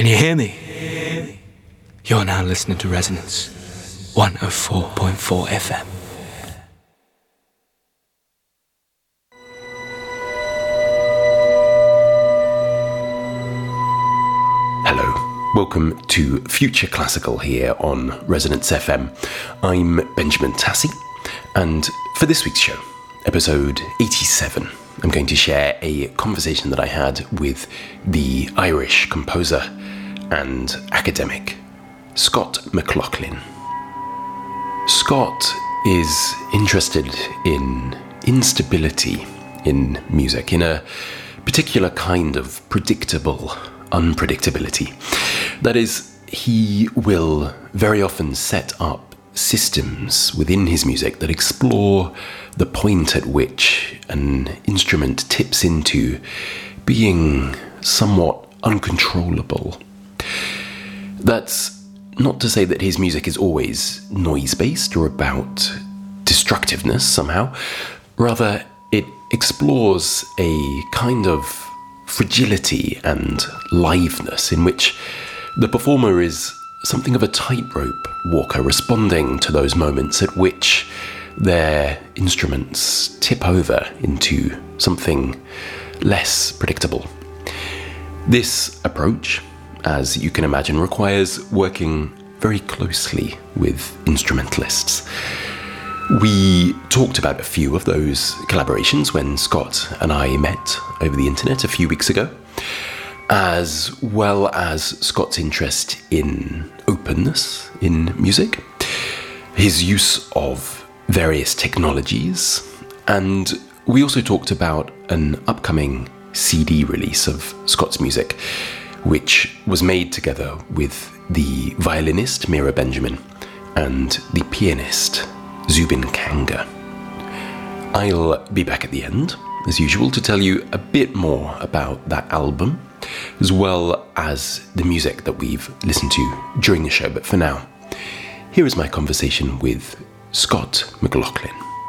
Can you hear me? You're now listening to Resonance 104.4 FM. Hello, welcome to Future Classical here on Resonance FM. I'm Benjamin Tassi, and for this week's show, episode 87, I'm going to share a conversation that I had with the Irish composer and academic Scott McLaughlin. Scott is interested in instability in music, in a particular kind of predictable unpredictability. That is, he will very often set up systems within his music that explore the point at which an instrument tips into being somewhat uncontrollable. That's not to say that his music is always noise-based or about destructiveness somehow. Rather, it explores a kind of fragility and liveness in which the performer is something of a tightrope walker, responding to those moments at which their instruments tip over into something less predictable. This approach, as you can imagine, requires working very closely with instrumentalists. We talked about a few of those collaborations when Scott and I met over the internet a few weeks ago, as well as Scott's interest in openness in music, his use of various technologies, and we also talked about an upcoming CD release of Scott's music, which was made together with the violinist Mira Benjamin and the pianist Zubin Kanga. I'll be back at the end, as usual, to tell you a bit more about that album, as well as the music that we've listened to during the show. But for now, here is my conversation with Scott McLaughlin.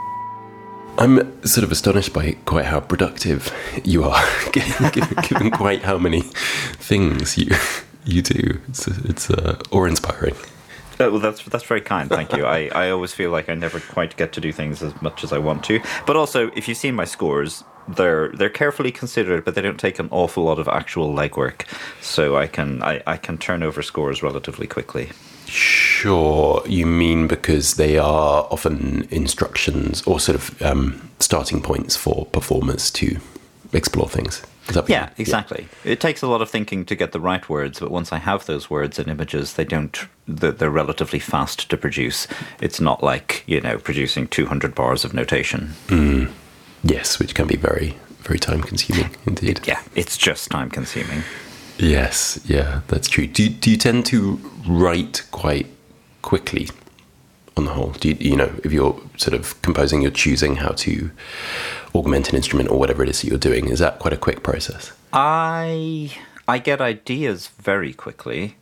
I'm sort of astonished by quite how productive you are, given quite how many things you do. It's awe-inspiring. Well, that's very kind, thank you. I always feel like I never quite get to do things as much as I want to. But also, if you've seen my scores, they're carefully considered, but they don't take an awful lot of actual legwork. So I can turn over scores relatively quickly. Sure, you mean because they are often instructions or sort of starting points for performers to explore things. Yeah, exactly. Yeah. It takes a lot of thinking to get the right words, but once I have those words and images, they're relatively fast to produce. It's not like, producing 200 bars of notation. Yes, which can be very, very time-consuming indeed. Yeah, it's just time-consuming. Yes, yeah, that's true. Do you tend to write quite quickly on the whole? Do you if you're sort of composing, you're choosing how to augment an instrument or whatever it is that you're doing, is that quite a quick process? I get ideas very quickly.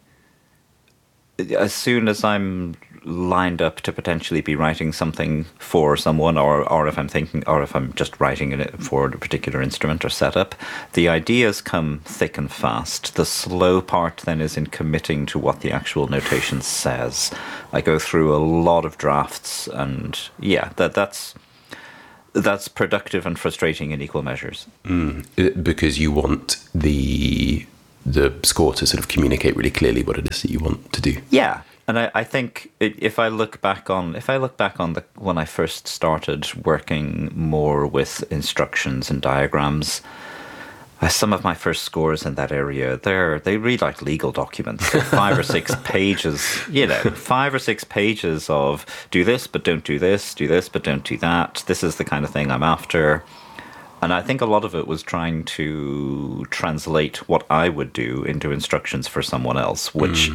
As soon as I'm lined up to potentially be writing something for someone, or if I'm just writing it for a particular instrument or setup, the ideas come thick and fast. The slow part then is in committing to what the actual notation says. I go through a lot of drafts, and yeah, that's productive and frustrating in equal measures. Because you want the score to sort of communicate really clearly what it is that you want to do. Yeah. And I think if I look back on when I first started working more with instructions and diagrams, some of my first scores in that area, they read like legal documents. 5 or 6 pages, 5 or 6 pages of do this but don't do this but don't do that. This is the kind of thing I'm after. And I think a lot of it was trying to translate what I would do into instructions for someone else, which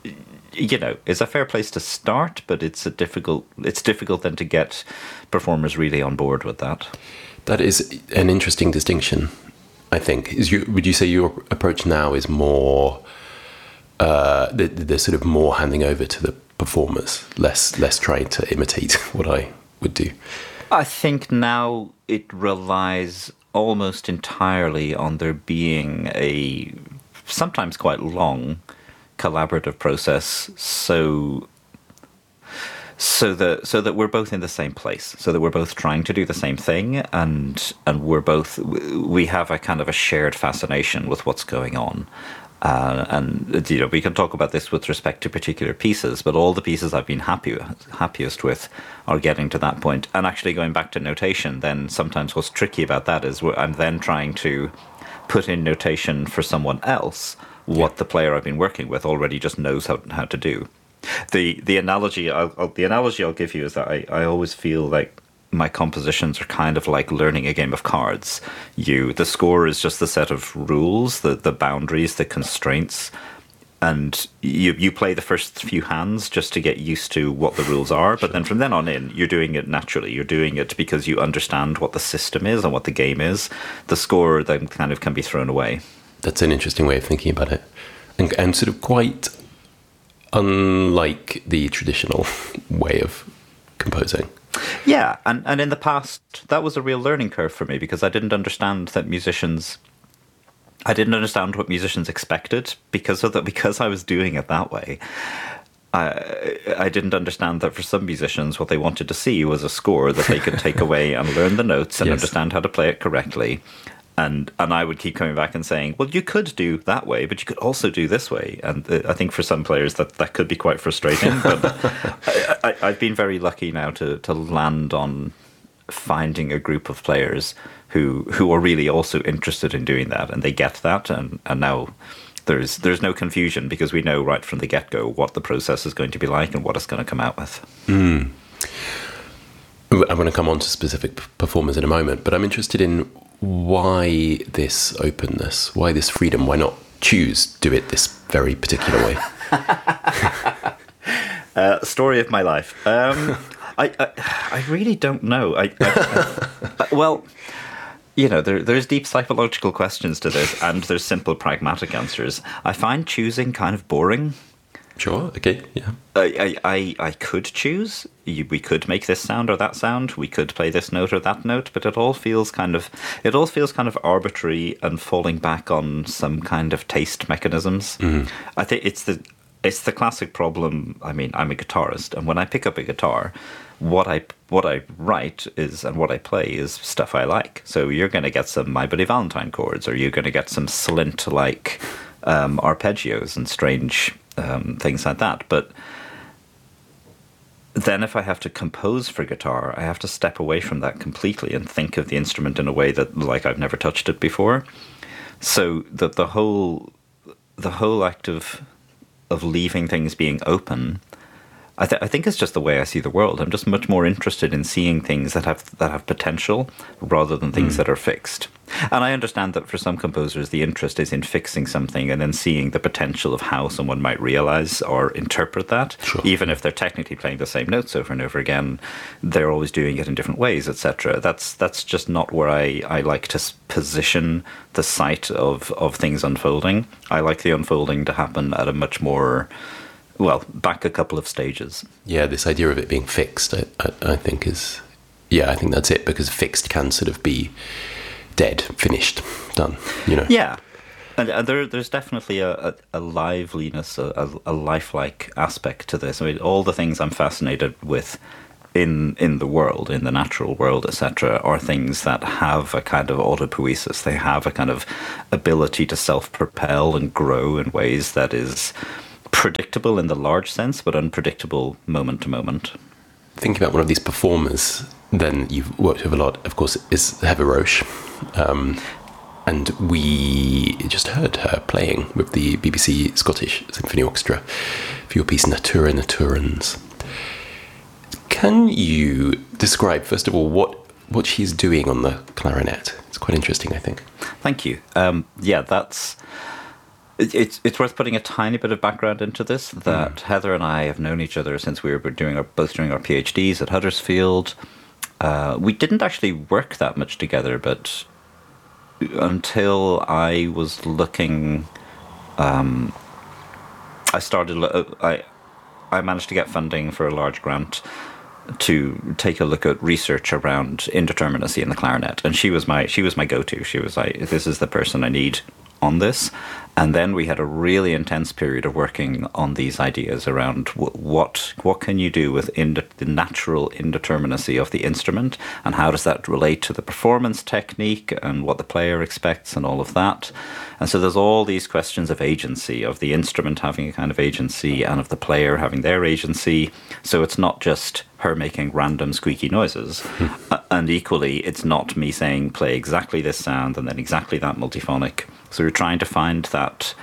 is a fair place to start, but it's difficult then to get performers really on board with that. That is an interesting distinction, I think. Would you say your approach now is more the sort of more handing over to the performers, less trying to imitate what I would do? I think now it relies almost entirely on there being a sometimes quite long collaborative process, so that we're both in the same place, so that we're both trying to do the same thing, and we have a kind of a shared fascination with what's going on. And we can talk about this with respect to particular pieces, but all the pieces I've been happiest with are getting to that point. And actually, going back to notation, then sometimes what's tricky about that is I'm then trying to put in notation for someone else what the player I've been working with already just knows how to do. The analogy I'll give you is that I always feel like my compositions are kind of like learning a game of cards. The score is just the set of rules, the boundaries, the constraints, and you play the first few hands just to get used to what the rules are. But then from then on in, you're doing it naturally. You're doing it because you understand what the system is and what the game is. The score then kind of can be thrown away. That's an interesting way of thinking about it, and sort of quite unlike the traditional way of composing. Yeah, and in the past, that was a real learning curve for me, because I didn't understand what musicians expected because I was doing it that way. I didn't understand that for some musicians, what they wanted to see was a score that they could take away and learn the notes and understand how to play it correctly. And I would keep coming back and saying, well, you could do that way, but you could also do this way. And I think for some players that could be quite frustrating. But I've been very lucky now to land on finding a group of players who are really also interested in doing that, and they get that. And now there's no confusion, because we know right from the get-go what the process is going to be like and what it's going to come out with. I'm going to come on to specific performers in a moment, but I'm interested in why this openness, why this freedom, why not do it this very particular way? Story of my life. I really don't know. Well, there's deep psychological questions to this, and there's simple pragmatic answers. I find choosing kind of boring. Sure. Okay. Yeah. I could choose. We could make this sound or that sound. We could play this note or that note. But it all feels kind of arbitrary and falling back on some kind of taste mechanisms. Mm-hmm. I think it's the classic problem. I mean, I'm a guitarist, and when I pick up a guitar, what I write is, and what I play is stuff I like. So you're going to get some My Bloody Valentine chords, or you're going to get some Slint-like arpeggios and strange things like that. But then if I have to compose for guitar, I have to step away from that completely and think of the instrument in a way that, like, I've never touched it before. So that the whole act of leaving things being open, I think it's just the way I see the world. I'm just much more interested in seeing things that have potential rather than things that are fixed. And I understand that for some composers, the interest is in fixing something and then seeing the potential of how someone might realize or interpret that. Sure. Even if they're technically playing the same notes over and over again, they're always doing it in different ways, etc. That's just not where I like to position the sight of things unfolding. I like the unfolding to happen at a much more, back a couple of stages. Yeah, this idea of it being fixed, I think is, I think that's it, because fixed can sort of be dead, finished, done, Yeah, and there's definitely a liveliness, a lifelike aspect to this. I mean, all the things I'm fascinated with in the world, in the natural world, etc., are things that have a kind of autopoiesis. They have a kind of ability to self-propel and grow in ways that is predictable in the large sense, but unpredictable moment to moment. Thinking about one of these performers, then you've worked with a lot, of course, is Heather Roche. And we just heard her playing with the BBC Scottish Symphony Orchestra for your piece Natura Naturans. Can you describe, first of all, what she's doing on the clarinet? It's quite interesting, I think. Thank you. It's worth putting a tiny bit of background into this, that Heather and I have known each other since we were both doing our PhDs at Huddersfield. We didn't actually work that much together, but until I was looking, I managed to get funding for a large grant to take a look at research around indeterminacy in the clarinet, and she was my go-to. She was like, this is the person I need on this. And then we had a really intense period of working on these ideas around what can you do with the natural indeterminacy of the instrument, and how does that relate to the performance technique and what the player expects and all of that. And so there's all these questions of agency, of the instrument having a kind of agency and of the player having their agency. So it's not just her making random squeaky noises. And equally, it's not me saying play exactly this sound and then exactly that multiphonic. So we're trying to find that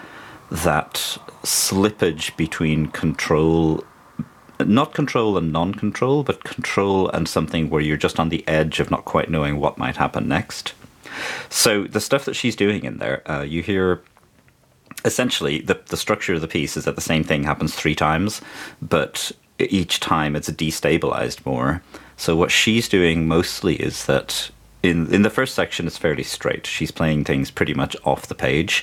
slippage between control, not control and non-control, but control and something where you're just on the edge of not quite knowing what might happen next. So the stuff that she's doing in there, you hear essentially the structure of the piece is that the same thing happens 3 times, but each time it's destabilized more. So what she's doing mostly is that in the first section, it's fairly straight. She's playing things pretty much off the page.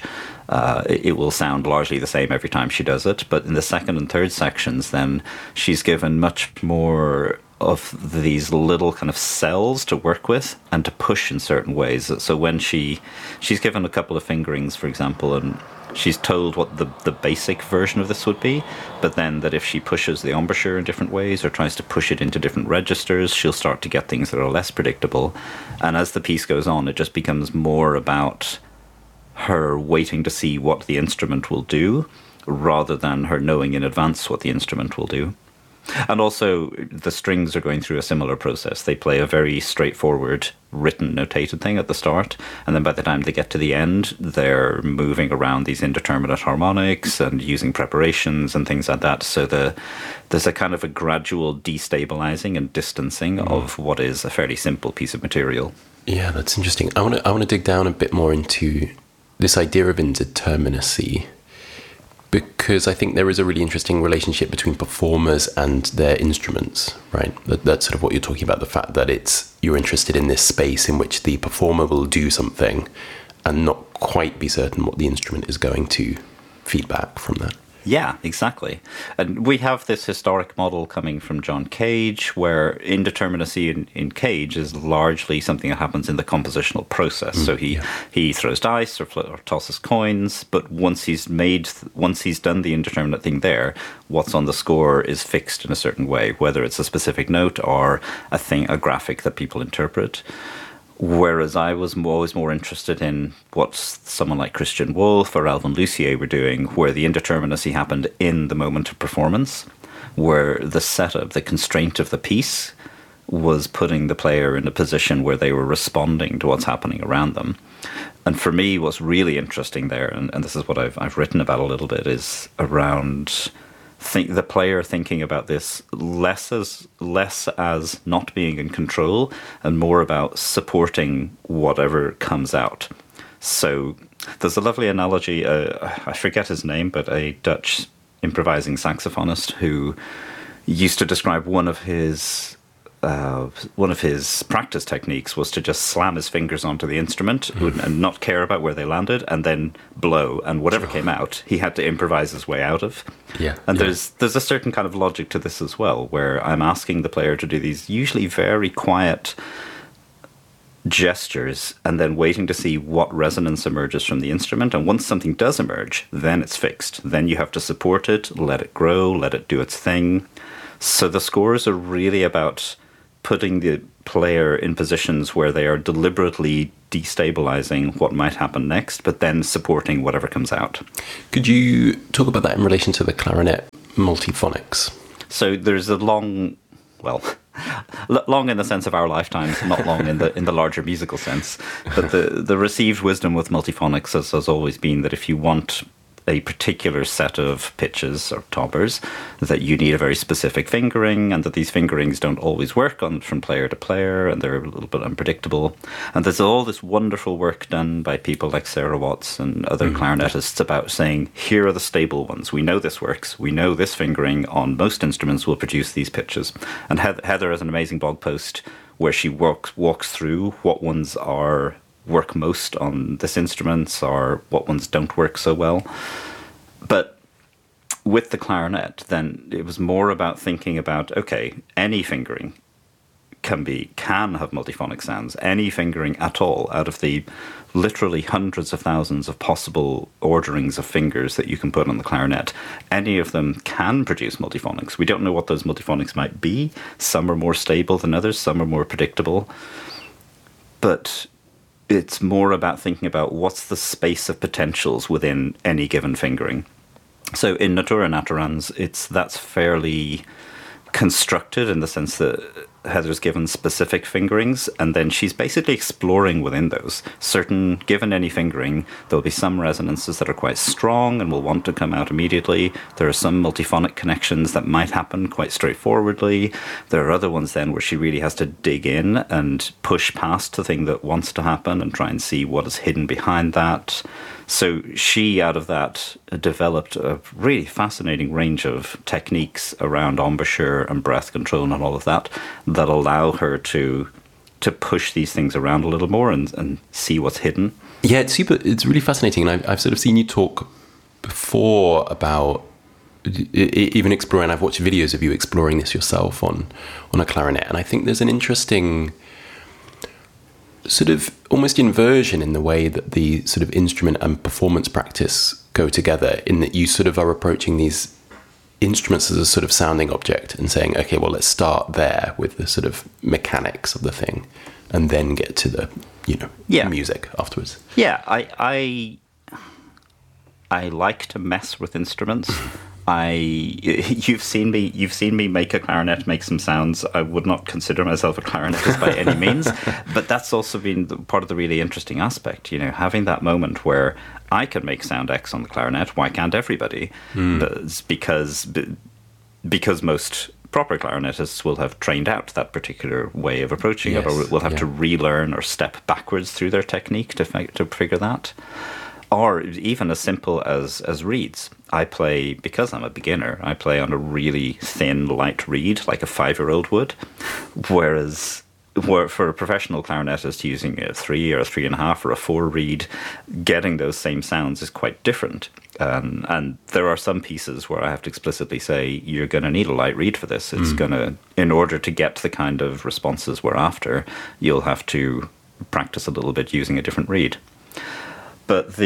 It will sound largely the same every time she does it. But in the second and third sections, then she's given much more of these little kind of cells to work with and to push in certain ways. So when she's given a couple of fingerings, for example, and she's told what the basic version of this would be, but then that if she pushes the embouchure in different ways or tries to push it into different registers, she'll start to get things that are less predictable. And as the piece goes on, it just becomes more about her waiting to see what the instrument will do rather than her knowing in advance what the instrument will do. And also, the strings are going through a similar process. They play a very straightforward, written, notated thing at the start, and then by the time they get to the end, they're moving around these indeterminate harmonics and using preparations and things like that. So there's a kind of a gradual destabilizing and distancing of what is a fairly simple piece of material. Yeah, that's interesting. I want to dig down a bit more into this idea of indeterminacy, because I think there is a really interesting relationship between performers and their instruments, right? That's sort of what you're talking about, the fact that you're interested in this space in which the performer will do something and not quite be certain what the instrument is going to feedback from that. Yeah, exactly. And we have this historic model coming from John Cage, where indeterminacy in Cage is largely something that happens in the compositional process. So he throws dice or tosses coins, but once he's done the indeterminate thing there, what's on the score is fixed in a certain way, whether it's a specific note or a graphic that people interpret. Whereas I was always more interested in what someone like Christian Wolff or Alvin Lucier were doing, where the indeterminacy happened in the moment of performance, where the setup, the constraint of the piece, was putting the player in a position where they were responding to what's happening around them. And for me, what's really interesting there, and this is what I've written about a little bit, is around the player thinking about this less as not being in control and more about supporting whatever comes out. So there's a lovely analogy, I forget his name, but a Dutch improvising saxophonist who used to describe one of his practice techniques was to just slam his fingers onto the instrument and not care about where they landed, and then blow, and whatever came out, he had to improvise his way out of. There's a certain kind of logic to this as well, where I'm asking the player to do these usually very quiet gestures and then waiting to see what resonance emerges from the instrument. And once something does emerge, then it's fixed. Then you have to support it, let it grow, let it do its thing. So the scores are really about putting the player in positions where they are deliberately destabilizing what might happen next, but then supporting whatever comes out. Could you talk about that in relation to the clarinet multiphonics? So there's a long in the sense of our lifetimes, not long in the larger musical sense. But the received wisdom with multiphonics has always been that if you want a particular set of pitches or toppers, that you need a very specific fingering, and that these fingerings don't always work from player to player, and they're a little bit unpredictable. And there's all this wonderful work done by people like Sarah Watts and other clarinetists about saying, here are the stable ones. We know this works. We know this fingering on most instruments will produce these pitches. And Heather has an amazing blog post where she walks through what ones work most on this instrument or what ones don't work so well. But with the clarinet, then it was more about thinking about, okay, any fingering can have multiphonic sounds. Any fingering at all, out of the literally hundreds of thousands of possible orderings of fingers that you can put on the clarinet, any of them can produce multiphonics. We don't know what those multiphonics might be. Some are more stable than others, some are more predictable. But it's more about thinking about what's the space of potentials within any given fingering. So in Natura Naturans, that's fairly constructed in the sense that Heather's given specific fingerings, and then she's basically exploring within those. Given any fingering, there'll be some resonances that are quite strong and will want to come out immediately. There are some multiphonic connections that might happen quite straightforwardly. There are other ones then where she really has to dig in and push past the thing that wants to happen and try and see what is hidden behind that. So she, out of that, developed a really fascinating range of techniques around embouchure and breath control and all of that allow her to push these things around a little more and see what's hidden. Yeah, it's really fascinating. And I've sort of seen you talk before about even exploring. I've watched videos of you exploring this yourself on a clarinet, and I think there's an interesting sort of almost inversion in the way that the sort of instrument and performance practice go together, in that you sort of are approaching these instruments as a sort of sounding object and saying, okay, well, let's start there with the sort of mechanics of the thing and then get to the, music afterwards. Yeah, I like to mess with instruments. You've seen me make a clarinet make some sounds. I would not consider myself a clarinetist by any means, but that's also been part of the really interesting aspect, having that moment where I can make sound X on the clarinet. Why can't everybody? It's because most proper clarinetists will have trained out that particular way of approaching it, or will have to relearn or step backwards through their technique to figure that. Or even as simple as reeds. I play, because I'm a beginner, I play on a really thin, light reed, like a 5-year-old would. Whereas for a professional clarinetist using a 3 or a 3.5 or a 4 reed, getting those same sounds is quite different. And there are some pieces where I have to explicitly say, you're going to need a light reed for this. It's going to, in order to get the kind of responses we're after, you'll have to practice a little bit using a different reed. But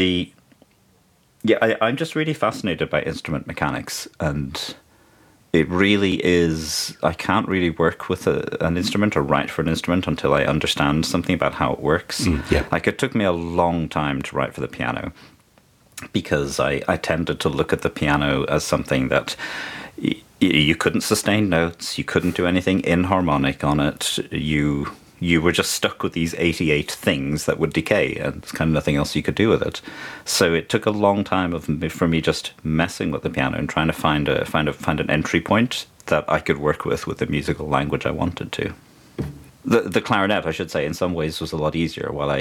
I'm just really fascinated by instrument mechanics, and it really is, I can't really work with an instrument or write for an instrument until I understand something about how it works. Like, it took me a long time to write for the piano, because I tended to look at the piano as something that you couldn't sustain notes, you couldn't do anything inharmonic on it, you were just stuck with these 88 things that would decay, and there's kind of nothing else you could do with it. So it took a long time for me just messing with the piano and trying to find an entry point that I could work with the musical language I wanted to. The clarinet, I should say, in some ways was a lot easier. While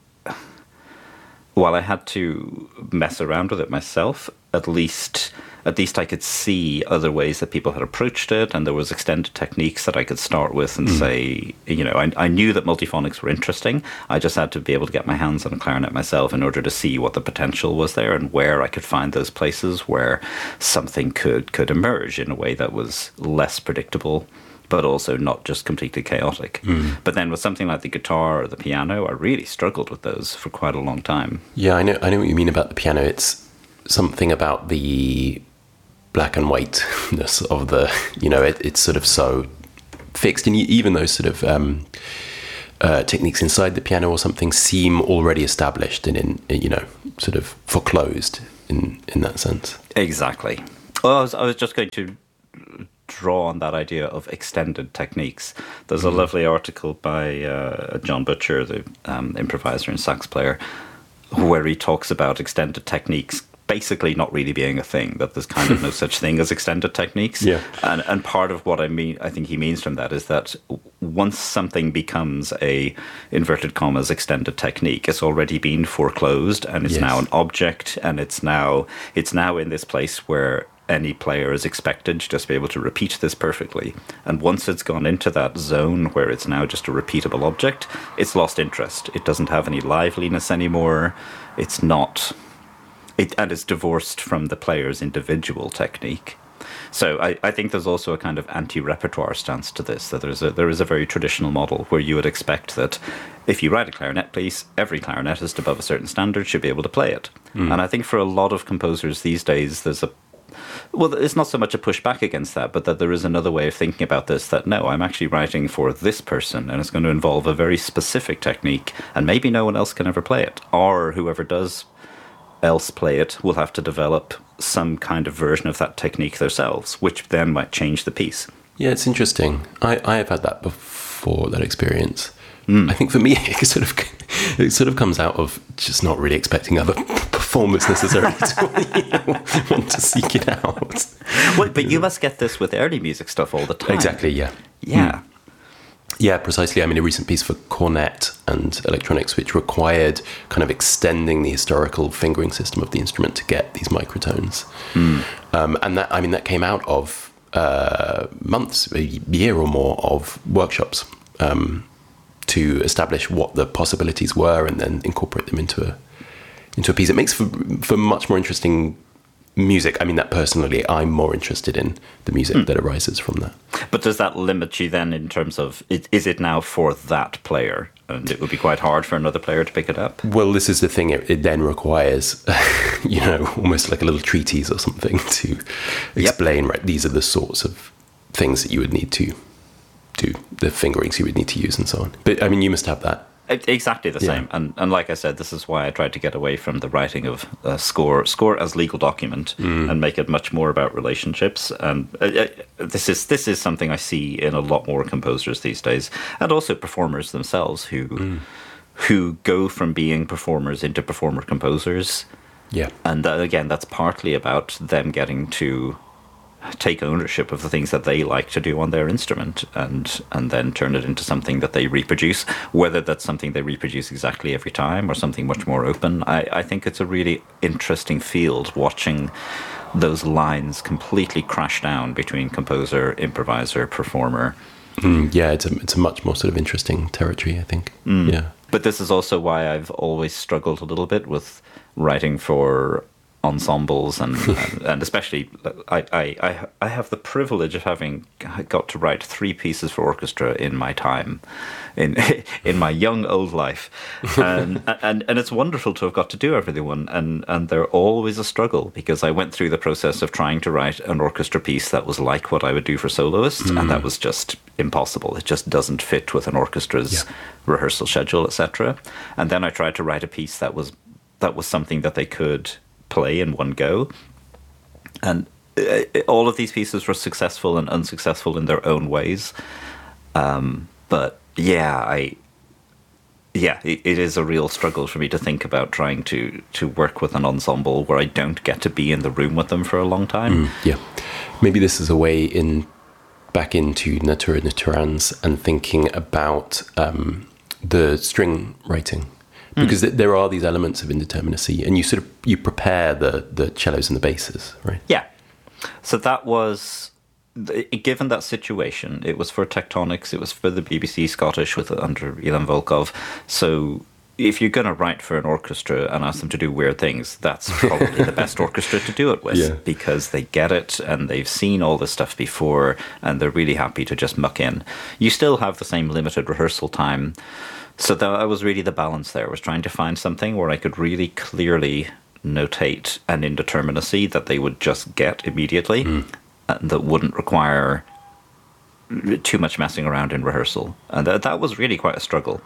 I had to mess around with it myself, at least I could see other ways that people had approached it, and there was extended techniques that I could start with and say, I knew that multiphonics were interesting. I just had to be able to get my hands on a clarinet myself in order to see what the potential was there and where I could find those places where something could emerge in a way that was less predictable, but also not just completely chaotic. But then with something like the guitar or the piano, I really struggled with those for quite a long time. Yeah, I know what you mean about the piano. It's something about the black and whiteness of the, it's sort of so fixed, and even those sort of techniques inside the piano or something seem already established and sort of foreclosed in that sense. Exactly. Well, I was just going to draw on that idea of extended techniques. There's a lovely article by John Butcher, the improviser and sax player, where he talks about extended techniques basically not really being a thing, that there's kind of no such thing as extended techniques. Yeah. And part of what I think he means from that is that once something becomes a, inverted commas, extended technique, it's already been foreclosed, and it's now an object, and it's now in this place where any player is expected to just be able to repeat this perfectly. And once it's gone into that zone where it's now just a repeatable object, it's lost interest. It doesn't have any liveliness anymore. It's not and it's divorced from the player's individual technique. So I think there's also a kind of anti-repertoire stance to this, that there is a very traditional model where you would expect that if you write a clarinet piece, every clarinetist above a certain standard should be able to play it. And I think for a lot of composers these days, it's not so much a pushback against that, but that there is another way of thinking about this, that no, I'm actually writing for this person, and it's going to involve a very specific technique, and maybe no one else can ever play it, or whoever does else play it will have to develop some kind of version of that technique themselves, which then might change the piece. Yeah, it's interesting. I have had that before, that experience. I think for me, it sort of comes out of just not really expecting other performers necessarily to want to seek it out. Well, but you must get this with early music stuff all the time. Exactly, yeah. Yeah. Yeah, precisely. I mean, a recent piece for cornet and electronics, which required kind of extending the historical fingering system of the instrument to get these microtones. And that came out of months, a year or more of workshops to establish what the possibilities were and then incorporate them into a piece. It makes for much more interesting music. I mean, that personally, I'm more interested in the music that arises from that. But does that limit you then in terms of, is it now for that player? And it would be quite hard for another player to pick it up? Well, this is the thing. It then requires, almost like a little treatise or something to explain, right, these are the sorts of things that you would need to do, the fingerings you would need to use and so on. But, I mean, you must have that. Exactly the same. And like I said, this is why I tried to get away from the writing of score as legal document and make it much more about relationships. And this is something I see in a lot more composers these days, and also performers themselves who go from being performers into performer composers. Yeah. And again, that's partly about them getting to take ownership of the things that they like to do on their instrument and then turn it into something that they reproduce, whether that's something they reproduce exactly every time or something much more open. I think it's a really interesting field, watching those lines completely crash down between composer, improviser, performer. Yeah, it's a much more sort of interesting territory, I think. Yeah. But this is also why I've always struggled a little bit with writing for ensembles and especially I have the privilege of having got to write 3 pieces for orchestra in my time, in my young old life, and it's wonderful to have got to do everyone, and they're always a struggle, because I went through the process of trying to write an orchestra piece that was like what I would do for soloists, and that was just impossible. It just doesn't fit with an orchestra's rehearsal schedule, etc. And then I tried to write a piece that was something that they could play in one go, and all of these pieces were successful and unsuccessful in their own ways, but it is a real struggle for me to think about trying to work with an ensemble where I don't get to be in the room with them for a long time. Maybe this is a way back into Natura Naturans and thinking about the string writing. Because there are these elements of indeterminacy, and you prepare the cellos and the basses, right? Yeah. So that was, given that situation, it was for Tectonics, it was for the BBC Scottish under Ilan Volkov. So if you're going to write for an orchestra and ask them to do weird things, that's probably the best orchestra to do it with, because they get it and they've seen all this stuff before, and they're really happy to just muck in. You still have the same limited rehearsal time. So that was really the balance there, was trying to find something where I could really clearly notate an indeterminacy that they would just get immediately, and that wouldn't require too much messing around in rehearsal. And that was really quite a struggle.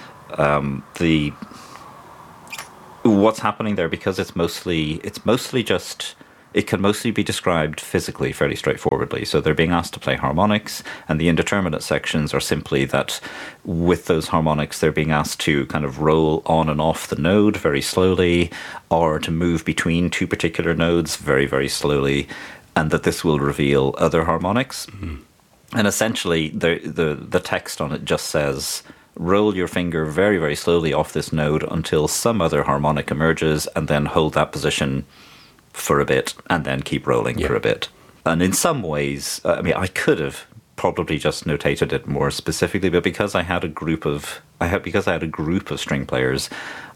What's happening there, because it's mostly just... It can mostly be described physically fairly straightforwardly. So they're being asked to play harmonics, and the indeterminate sections are simply that with those harmonics, they're being asked to kind of roll on and off the node very slowly, or to move between 2 particular nodes very, very slowly, and that this will reveal other harmonics. And essentially, the text on it just says, roll your finger very, very slowly off this node until some other harmonic emerges, and then hold that position for a bit, and then keep rolling for a bit. And in some ways, I could have probably just notated it more specifically, but because I had a group of string players,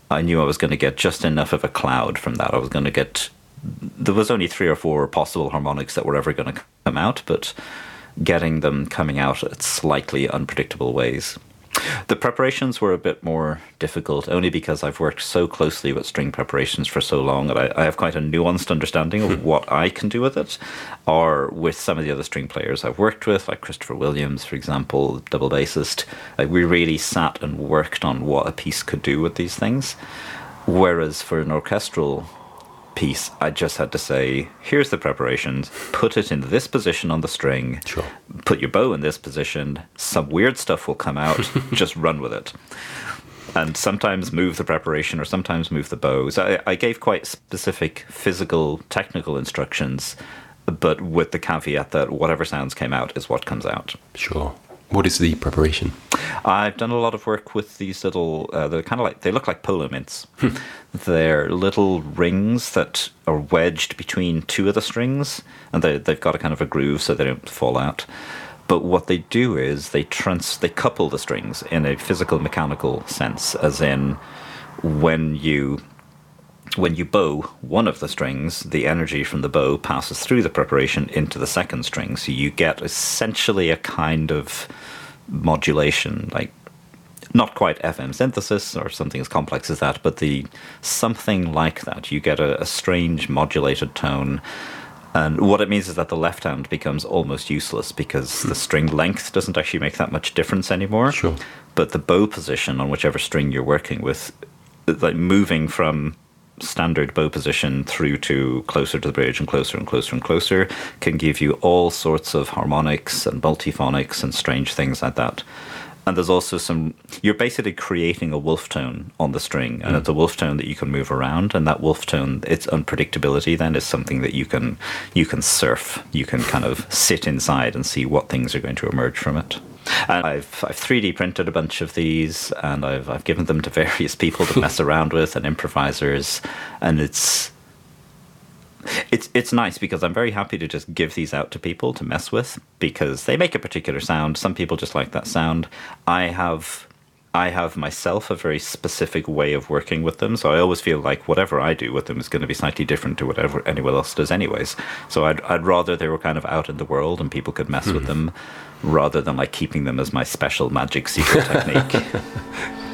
I knew I was going to get just enough of a cloud from that. I was going to get... There was only 3 or 4 possible harmonics that were ever going to come out, but getting them coming out at slightly unpredictable ways. The preparations were a bit more difficult, only because I've worked so closely with string preparations for so long that I have quite a nuanced understanding of what I can do with it, or with some of the other string players I've worked with, like Christopher Williams, for example, double bassist. We really sat and worked on what a piece could do with these things, whereas for an orchestral piece, I just had to say, here's the preparations, put it in this position on the string, Sure. Put your bow in this position, some weird stuff will come out, just run with it. And sometimes move the preparation or sometimes move the bow. So I gave quite specific physical, technical instructions, but with the caveat that whatever sounds came out is what comes out. Sure. What is the preparation? I've done a lot of work with these little, they're kind of like, they look like polo mints. They're little rings that are wedged between 2 of the strings, and they've got a kind of a groove so they don't fall out. But what they do is they couple the strings in a physical mechanical sense, as in when you bow one of the strings, the energy from the bow passes through the preparation into the second string. So you get essentially a kind of modulation, like not quite FM synthesis or something as complex as that, but something like that. You get a strange modulated tone. And what it means is that the left hand becomes almost useless because the string length doesn't actually make that much difference anymore. Sure. But the bow position on whichever string you're working with, like moving from standard bow position through to closer to the bridge and closer and closer and closer, can give you all sorts of harmonics and multiphonics and strange things like that. And there's also you're basically creating a wolf tone on the string, and it's a wolf tone that you can move around, and that wolf tone, its unpredictability then is something that you can surf. You can kind of sit inside and see what things are going to emerge from it. And I've 3D printed a bunch of these, and I've given them to various people to mess around with and improvisers, and it's nice because I'm very happy to just give these out to people to mess with because they make a particular sound. Some people just like that sound. I have myself a very specific way of working with them, so I always feel like whatever I do with them is going to be slightly different to whatever anyone else does anyways. So I'd rather they were kind of out in the world and people could mess with them rather than like keeping them as my special magic secret technique.